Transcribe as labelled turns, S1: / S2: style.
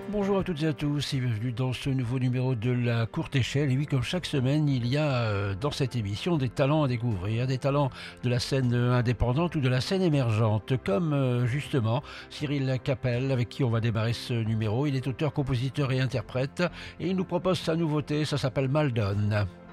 S1: Bonjour à toutes et à tous et bienvenue dans ce nouveau numéro de la courte échelle. Et oui, comme chaque semaine, il y a dans cette émission des talents à découvrir, des talents de la scène indépendante ou de la scène émergente, comme justement Cyril Capel, avec qui on va démarrer ce numéro. Il est auteur, compositeur et interprète et il nous propose sa nouveauté, ça s'appelle Maldon.